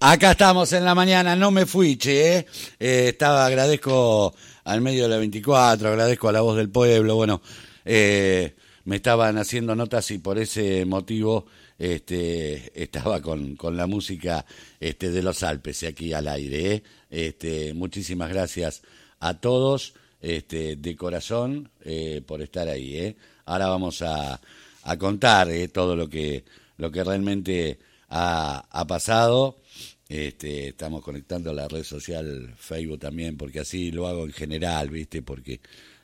Acá estamos en la mañana, no me fui, che, agradezco al medio de la 24, agradezco a La Voz del Pueblo, bueno, me estaban haciendo notas y por ese motivo estaba con la música de los Alpes aquí al aire, muchísimas gracias a todos, de corazón, por estar ahí, Ahora vamos a contar todo lo que realmente ha pasado. Estamos conectando a la red social Facebook también, porque así lo hago en general, ¿viste? Porque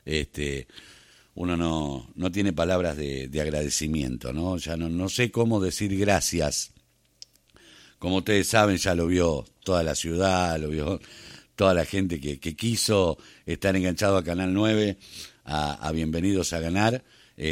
uno no tiene palabras de agradecimiento, ¿no? Ya no sé cómo decir gracias. Como ustedes saben, ya lo vio toda la ciudad, lo vio toda la gente que quiso estar enganchado a Canal 9, a Bienvenidos a Ganar.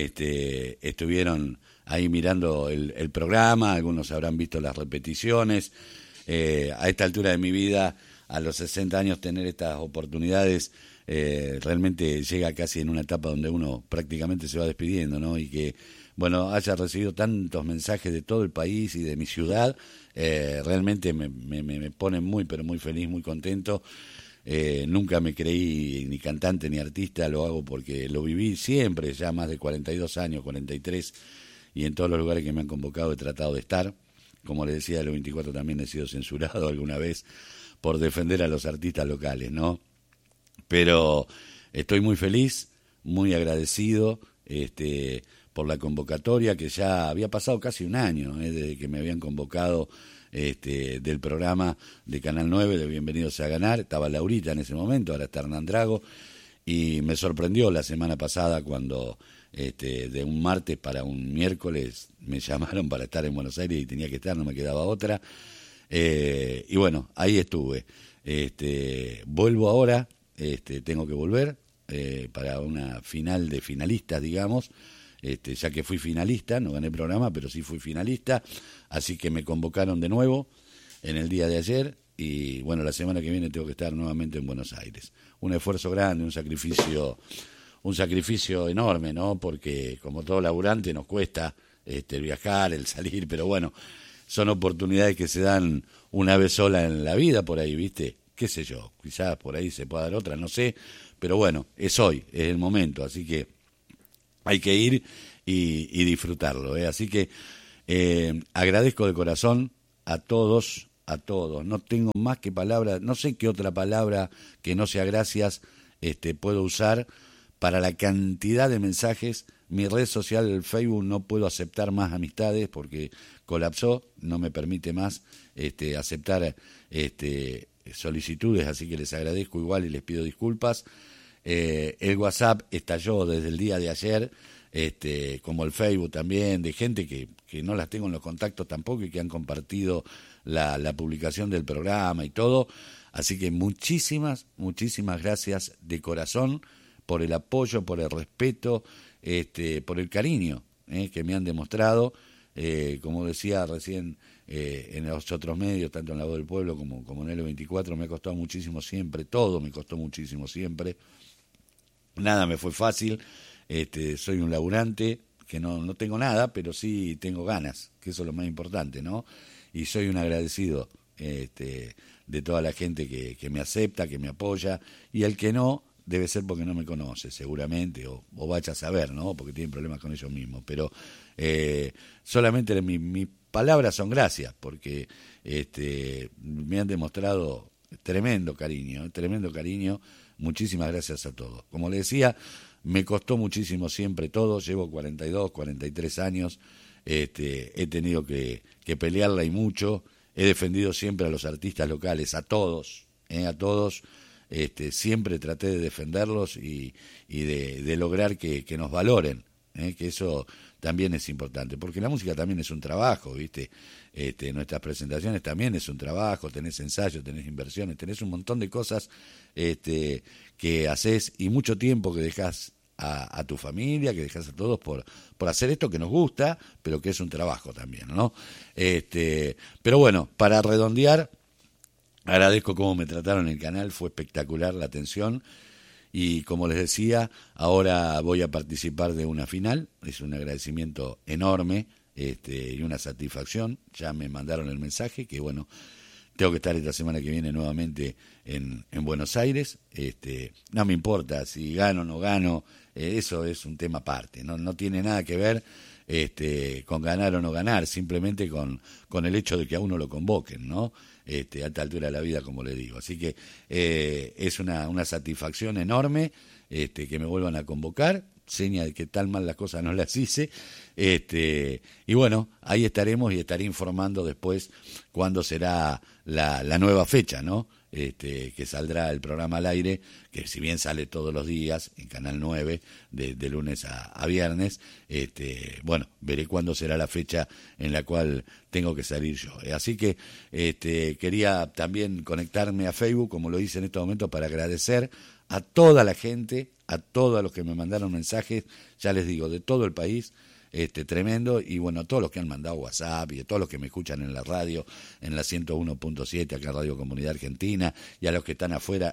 Estuvieron ahí mirando el programa, algunos habrán visto las repeticiones. A esta altura de mi vida, a los 60 años, tener estas oportunidades realmente llega casi en una etapa donde uno prácticamente se va despidiendo, ¿no? Y que, bueno, haya recibido tantos mensajes de todo el país y de mi ciudad, realmente me pone muy, pero muy feliz, muy contento. Nunca me creí ni cantante ni artista, lo hago porque lo viví siempre, ya más de 42 años, 43, y en todos los lugares que me han convocado he tratado de estar. Como le decía, de los 24 también he sido censurado alguna vez por defender a los artistas locales, ¿no? Pero estoy muy feliz, muy agradecido por la convocatoria, que ya había pasado casi un año desde que me habían convocado del programa de Canal 9 de Bienvenidos a Ganar. Estaba Laurita en ese momento, ahora está Hernán Drago, y me sorprendió la semana pasada cuando de un martes para un miércoles me llamaron para estar en Buenos Aires y tenía que estar, no me quedaba otra, y bueno, ahí estuve. Vuelvo ahora, tengo que volver para una final de finalistas, digamos, ya que fui finalista, no gané el programa, pero sí fui finalista, así que me convocaron de nuevo en el día de ayer, y bueno, la semana que viene tengo que estar nuevamente en Buenos Aires. Un esfuerzo grande, un sacrificio enorme, ¿no? Porque como todo laburante nos cuesta el viajar, el salir, pero bueno, son oportunidades que se dan una vez sola en la vida por ahí, ¿viste? Qué sé yo, quizás por ahí se pueda dar otra, no sé, pero bueno, es hoy, es el momento, así que hay que ir y disfrutarlo, ¿eh? Así que agradezco de corazón a todos, no tengo más que palabras, no sé qué otra palabra que no sea gracias puedo usar para la cantidad de mensajes. Mi red social, el Facebook, no puedo aceptar más amistades porque colapsó, no me permite más aceptar solicitudes, así que les agradezco igual y les pido disculpas. El WhatsApp estalló desde el día de ayer, como el Facebook también, de gente que no las tengo en los contactos tampoco y que han compartido la publicación del programa y todo. Así que muchísimas gracias de corazón por el apoyo, por el respeto, por el cariño que me han demostrado. Como decía recién en los otros medios, tanto en La Voz del Pueblo como en L24, me ha costado muchísimo siempre, todo me costó muchísimo siempre. Nada me fue fácil, soy un laburante que no tengo nada, pero sí tengo ganas, que eso es lo más importante, ¿no? Y soy un agradecido de toda la gente que me acepta, que me apoya, y el que no, debe ser porque no me conoce, seguramente, o vaya a saber, ¿no? Porque tienen problemas con ellos mismos, pero solamente mis palabras son gracias, porque me han demostrado tremendo cariño, muchísimas gracias a todos. Como les decía, me costó muchísimo siempre todo, llevo 42, 43 años, he tenido que pelearla y mucho, he defendido siempre a los artistas locales, a todos, siempre traté de defenderlos y de lograr que nos valoren, que eso también es importante, porque la música también es un trabajo, ¿viste? Nuestras presentaciones también es un trabajo, tenés ensayos, tenés inversiones, tenés un montón de cosas que haces y mucho tiempo que dejás a tu familia, que dejás a todos por hacer esto que nos gusta, pero que es un trabajo también, ¿no? Pero bueno, para redondear, agradezco cómo me trataron en el canal, fue espectacular la atención. Y como les decía, ahora voy a participar de una final, es un agradecimiento enorme y una satisfacción. Ya me mandaron el mensaje que bueno, tengo que estar esta semana que viene nuevamente en Buenos Aires. No me importa si gano o no gano, eso es un tema aparte, no tiene nada que ver con ganar o no ganar, simplemente con el hecho de que a uno lo convoquen, ¿no? A esta altura de la vida, como le digo. Así que es una satisfacción enorme que me vuelvan a convocar, seña de que tal mal las cosas no las hice, y bueno, ahí estaremos y estaré informando después cuándo será la nueva fecha, ¿no? Que saldrá el programa al aire, que si bien sale todos los días en Canal 9, de lunes a viernes, bueno, veré cuándo será la fecha en la cual tengo que salir yo. Así que quería también conectarme a Facebook, como lo hice en estos momentos, para agradecer a toda la gente, a todos los que me mandaron mensajes, ya les digo, de todo el país, tremendo, y bueno, a todos los que han mandado WhatsApp y a todos los que me escuchan en la radio, en la 101.7, acá en Radio Comunidad Argentina, y a los que están afuera,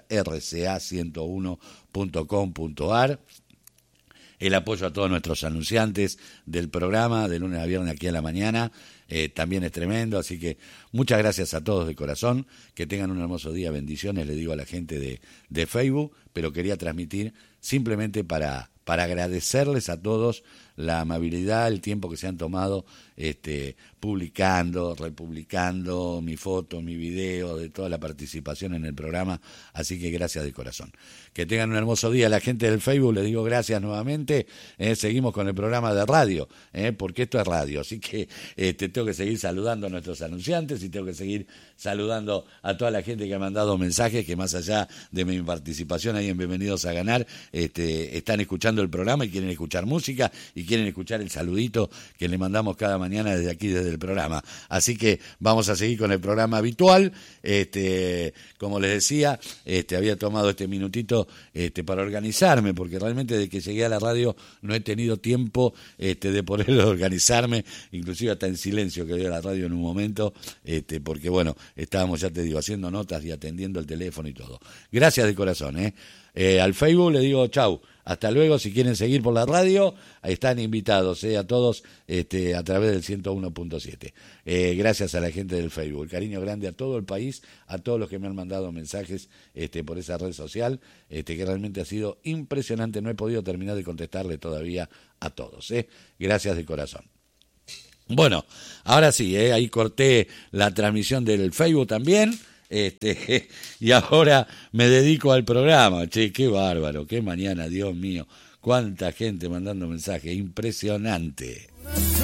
rca101.com.ar. El apoyo a todos nuestros anunciantes del programa, de lunes a viernes aquí a la mañana, también es tremendo, así que muchas gracias a todos de corazón, que tengan un hermoso día, bendiciones, le digo a la gente de Facebook, pero quería transmitir simplemente para agradecerles a todos la amabilidad, el tiempo que se han tomado publicando, republicando mi foto, mi video, de toda la participación en el programa, así que gracias de corazón. Que tengan un hermoso día. A la gente del Facebook les digo gracias nuevamente, seguimos con el programa de radio, porque esto es radio, así que tengo que seguir saludando a nuestros anunciantes y tengo que seguir saludando a toda la gente que ha mandado mensajes, que más allá de mi participación ahí en Bienvenidos a Ganar, están escuchando el programa y quieren escuchar música y quieren escuchar el saludito que le mandamos cada mañana desde aquí, desde el programa. Así que vamos a seguir con el programa habitual. Como les decía, había tomado este minutito para organizarme, porque realmente desde que llegué a la radio no he tenido tiempo de poder organizarme, inclusive hasta en silencio que dio la radio en un momento, porque bueno, estábamos, ya te digo, haciendo notas y atendiendo el teléfono y todo. Gracias de corazón, al Facebook le digo chau, hasta luego. Si quieren seguir por la radio, ahí están invitados a todos a través del 101.7. Gracias a la gente del Facebook, cariño grande a todo el país, a todos los que me han mandado mensajes por esa red social, que realmente ha sido impresionante. No he podido terminar de contestarle todavía a todos. Gracias de corazón. Bueno, ahora sí, ahí corté la transmisión del Facebook también. Y ahora me dedico al programa. Che, qué bárbaro, qué mañana, Dios mío, cuánta gente mandando mensajes, impresionante.